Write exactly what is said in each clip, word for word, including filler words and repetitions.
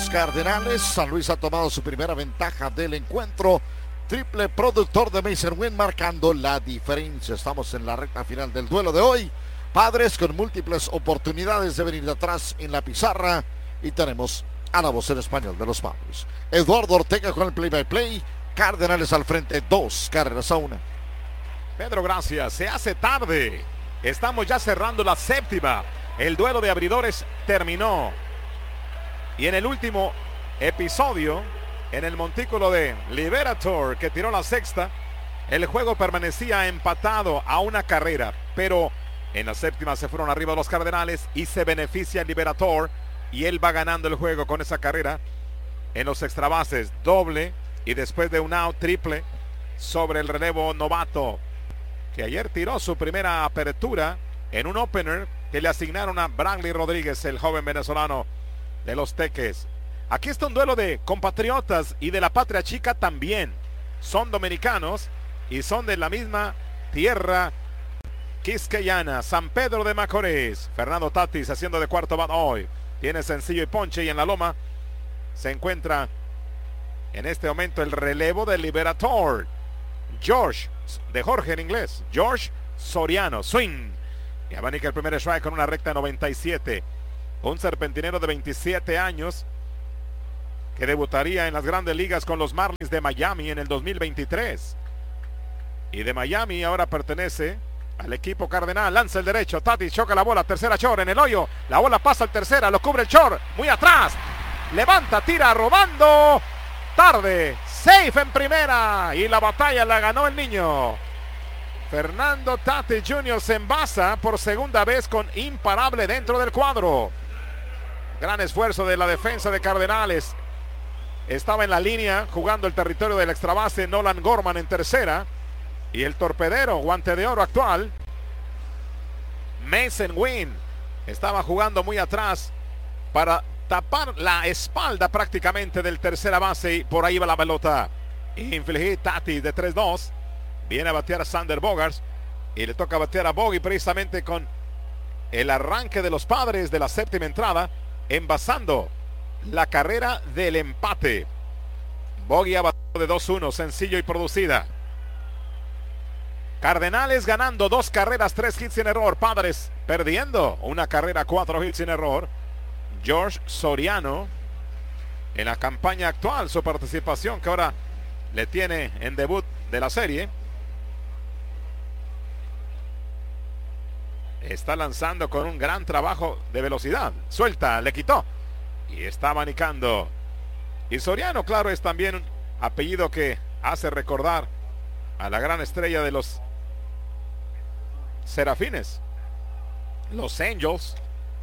Cardenales. San Luis ha tomado su primera ventaja del encuentro. Triple productor de Mason Wynn marcando la diferencia. Estamos en la recta final del duelo de hoy. Padres con múltiples oportunidades de venir de atrás en la pizarra. Y tenemos a la voz en español de los Padres, Eduardo Ortega, con el play by play. Cardenales al frente, dos carreras a una. Pedro, gracias. Se hace tarde. Estamos ya cerrando la séptima. El duelo de abridores terminó. Y en el último episodio, en el montículo de Liberator, que tiró la sexta, el juego permanecía empatado a una carrera. Pero en la séptima se fueron arriba los Cardenales y se beneficia el Liberator. Y él va ganando el juego con esa carrera en los extrabases. Doble y después de un out, triple sobre el relevo novato, que ayer tiró su primera apertura en un opener que le asignaron a Bradley Rodríguez, el joven venezolano de los Teques. Aquí está un duelo de compatriotas y de la patria chica también. Son dominicanos y son de la misma tierra quisqueyana, San Pedro de Macorís. Fernando Tatis haciendo de cuarto bat hoy. Tiene sencillo y ponche, y en la loma se encuentra en este momento el relevo del Liberator, George, de Jorge en inglés, George Soriano. Swing. Y abanica el primer strike con una recta noventa y siete. Un serpentinero de veintisiete años que debutaría en las grandes ligas con los Marlins de Miami en el dos mil veintitrés. Y de Miami ahora pertenece al equipo cardenal. Lanza el derecho, Tatis choca la bola, tercera short en el hoyo. La bola pasa al tercera, lo cubre el short, muy atrás. Levanta, tira, robando. Tarde, safe en primera. Y la batalla la ganó el niño. Fernando Tatis junior se envasa por segunda vez con imparable dentro del cuadro. Gran esfuerzo de la defensa de Cardenales. Estaba en la línea jugando el territorio del extrabase Nolan Gorman en tercera. Y el torpedero, guante de oro actual, Mason Wynn, estaba jugando muy atrás para tapar la espalda prácticamente del tercera base, y por ahí va la pelota. Infligir Tatis de tres dos. Viene a batear a Sander Bogaerts y le toca batear a Bogey precisamente con el arranque de los Padres de la séptima entrada, envasando la carrera del empate. Bogey ha batido de dos uno, sencillo y producida. Cardenales ganando dos carreras, tres hits sin error. Padres perdiendo una carrera, cuatro hits sin error. George Soriano en la campaña actual, su participación que ahora le tiene en debut de la serie. Está lanzando con un gran trabajo de velocidad. Suelta, le quitó y está abanicando. Y Soriano, claro, es también un apellido que hace recordar a la gran estrella de los Serafines, los Angels.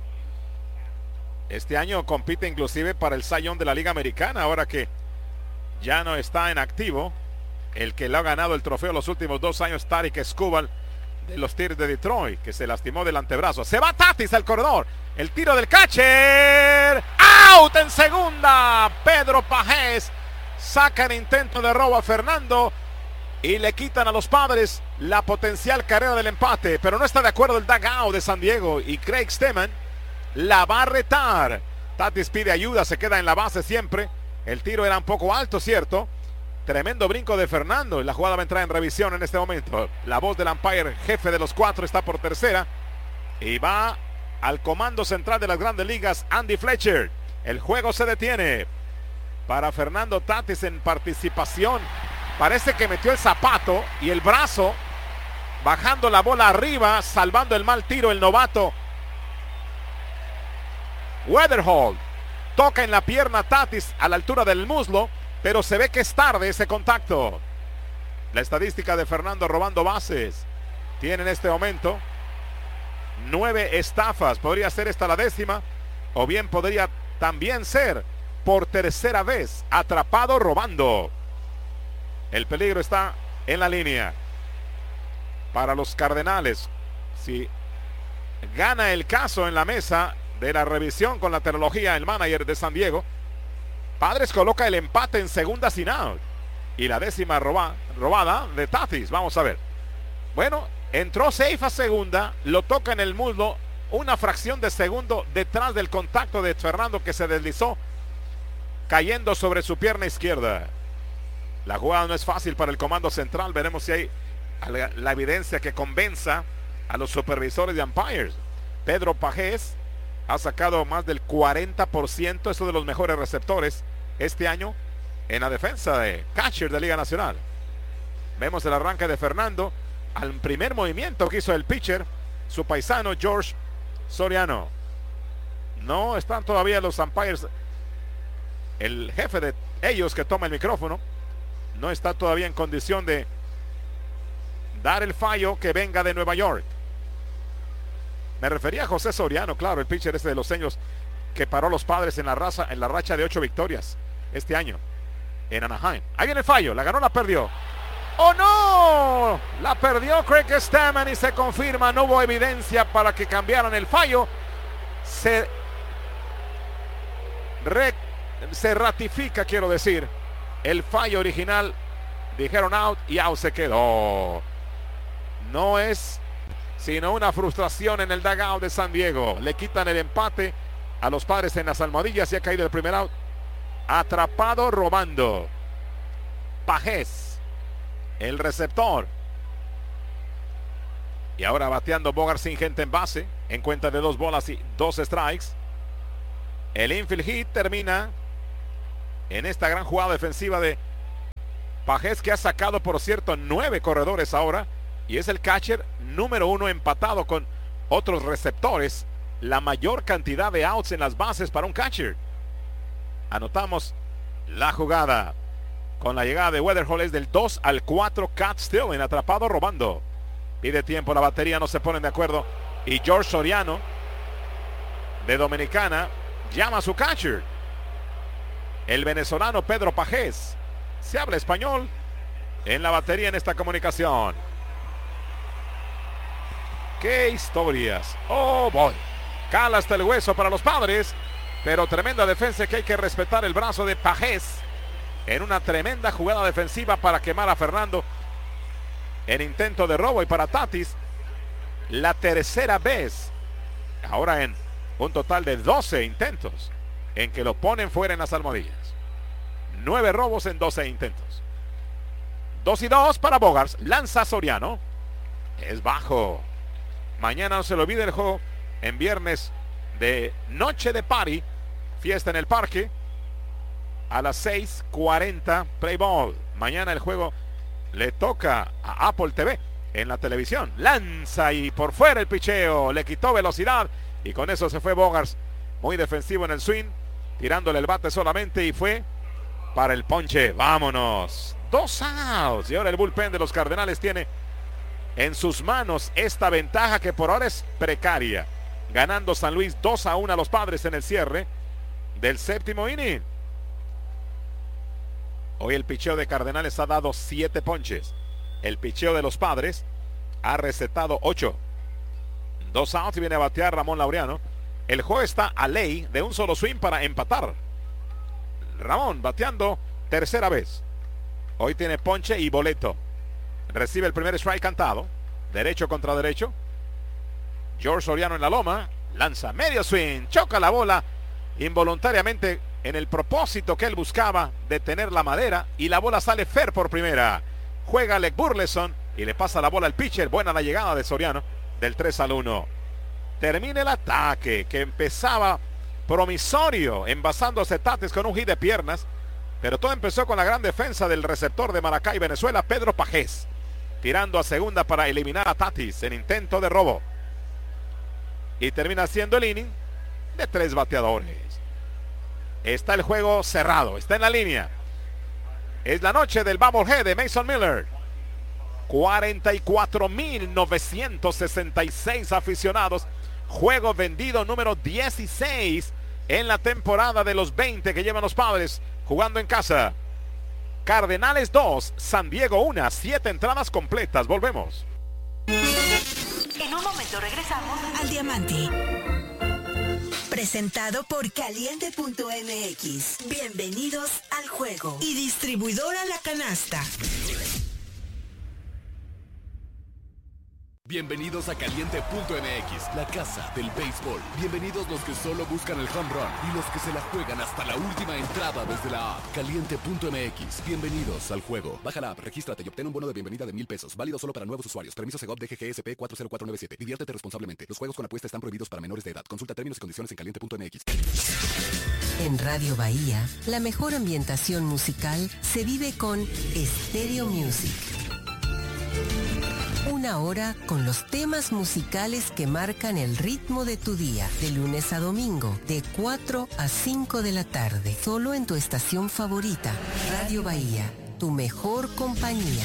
Este año compite inclusive para el Cy Young de la Liga Americana, ahora que ya no está en activo el que le ha ganado el trofeo los últimos dos años, Tarik Skubal de los Tigres de Detroit, que se lastimó del antebrazo. Se va Tatis al corredor, el tiro del catcher, out en segunda. Pedro Pajés saca el intento de robo a Fernando y le quitan a los Padres la potencial carrera del empate, pero no está de acuerdo el dugout de San Diego y Craig Stemmen la va a retar. Tatis pide ayuda, se queda en la base siempre. El tiro era un poco alto, cierto. Tremendo brinco de Fernando y la jugada va a entrar en revisión en este momento. La voz del umpire, jefe de los cuatro, está por tercera y va al comando central de las grandes ligas, Andy Fletcher. El juego se detiene para Fernando Tatis en participación. Parece que metió el zapato y el brazo, bajando la bola arriba, salvando el mal tiro el novato Weatherhold. Toca en la pierna Tatis a la altura del muslo, pero se ve que es tarde ese contacto. La estadística de Fernando robando bases tiene en este momento nueve estafas. Podría ser esta la décima, o bien podría también ser por tercera vez atrapado robando. El peligro está en la línea para los Cardenales. Si gana el caso en la mesa de la revisión con la tecnología, el manager de San Diego, Padres coloca el empate en segunda sin out. Y la décima roba, robada de Tatis. Vamos a ver. Bueno, entró safe a segunda, lo toca en el muslo, una fracción de segundo detrás del contacto de Fernando, que se deslizó cayendo sobre su pierna izquierda. La jugada no es fácil para el comando central. Veremos si hay la, la evidencia que convenza a los supervisores de umpires. Pedro Pagés ha sacado más del cuarenta por ciento, es uno de los mejores receptores este año en la defensa de catcher de Liga Nacional. Vemos el arranque de Fernando al primer movimiento que hizo el pitcher, su paisano George Soriano. No están todavía los umpires, el jefe de ellos que toma el micrófono no está todavía en condición de dar el fallo que venga de Nueva York. Me refería a José Soriano, claro, el pitcher este de los Angels que paró a los Padres en la raza, en la racha de ocho victorias este año en Anaheim. Ahí viene el fallo, la ganó, la perdió. ¡Oh no! La perdió Craig Stammen y se confirma, no hubo evidencia para que cambiaran el fallo. Se, re, se ratifica, quiero decir, el fallo original. Dijeron out y out se quedó. No es sino una frustración en el dugout de San Diego. Le quitan el empate a los Padres en las almohadillas y ha caído el primer out. Atrapado robando. Pagés, el receptor. Y ahora bateando Bogart sin gente en base, en cuenta de dos bolas y dos strikes. El infield hit termina en esta gran jugada defensiva de Pagés, que ha sacado, por cierto, nueve corredores ahora. Y es el catcher número uno, empatado con otros receptores. La mayor cantidad de outs en las bases para un catcher. Anotamos la jugada con la llegada de Weatherhall. Es del dos al cuatro. Cat Steele, atrapado robando. Pide tiempo la batería, no se ponen de acuerdo. Y George Soriano de Dominicana llama a su catcher, el venezolano Pedro Pagés. Se habla español en la batería en esta comunicación. ¡Qué historias! ¡Oh, boy! Cala hasta el hueso para los Padres, pero tremenda defensa, que hay que respetar el brazo de Pagés en una tremenda jugada defensiva para quemar a Fernando en intento de robo. Y para Tatis, la tercera vez, ahora en un total de doce intentos, en que lo ponen fuera en las almohadillas. Nueve robos en doce intentos. Dos y dos para Bogaerts. Lanza Soriano. Es bajo. Mañana no se le olvide el juego en viernes de noche de party, fiesta en el parque, a las seis cuarenta, play ball. Mañana el juego le toca a Apple T V en la televisión. Lanza y por fuera el picheo, le quitó velocidad y con eso se fue Bogaerts, muy defensivo en el swing, tirándole el bate solamente, y fue para el ponche. Vámonos, dos outs. Y ahora el bullpen de los Cardenales tiene en sus manos esta ventaja que por ahora es precaria, ganando San Luis dos a uno a los Padres en el cierre del séptimo inning. Hoy el picheo de Cardenales ha dado siete ponches. El picheo de los Padres ha recetado ocho. Dos outs y viene a batear Ramón Laureano. El juego está a ley de un solo swing para empatar. Ramón bateando tercera vez. Hoy tiene ponche y boleto. Recibe el primer strike cantado. Derecho contra derecho. George Soriano en la loma. Lanza medio swing. Choca la bola involuntariamente en el propósito que él buscaba de tener la madera. Y la bola sale fair por primera. Juega Alec Burleson y le pasa la bola al pitcher. Buena la llegada de Soriano del tres al uno. Termina el ataque que empezaba promisorio, envasándose Tatis con un hit de piernas. Pero todo empezó con la gran defensa del receptor de Maracay, Venezuela, Pedro Pagés, tirando a segunda para eliminar a Tatis en intento de robo. Y termina siendo el inning de tres bateadores. Está el juego cerrado, está en la línea. Es la noche del Bubblehead de Mason Miller. cuarenta y cuatro mil novecientos sesenta y seis aficionados. Juego vendido número dieciséis en la temporada de los veinte que llevan los Padres jugando en casa. Cardenales dos, San Diego uno, siete entradas completas. Volvemos. En un momento regresamos al Diamante. Presentado por Caliente punto M X. Bienvenidos al juego. Y distribuidora La Canasta. Bienvenidos a Caliente punto M X, la casa del béisbol. Bienvenidos los que solo buscan el home run y los que se la juegan hasta la última entrada desde la app. Caliente punto M X, bienvenidos al juego. Baja la app, regístrate y obtén un bono de bienvenida de mil pesos. Válido solo para nuevos usuarios. Permiso Segov D G G S P cuatro cero cuatro nueve siete. Diviértete responsablemente. Los juegos con apuesta están prohibidos para menores de edad. Consulta términos y condiciones en Caliente punto M X. En Radio Bahía, la mejor ambientación musical se vive con Stereo Music. Una hora con los temas musicales que marcan el ritmo de tu día, de lunes a domingo, de cuatro a cinco de la tarde, solo en tu estación favorita, Radio Bahía, tu mejor compañía.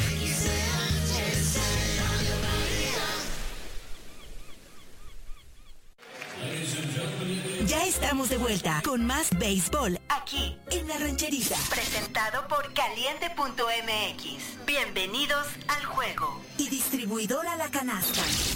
Ya estamos de vuelta con más béisbol aquí en La Rancherita. Presentado por Caliente punto M X. Bienvenidos al juego. Y distribuidora La Canasta.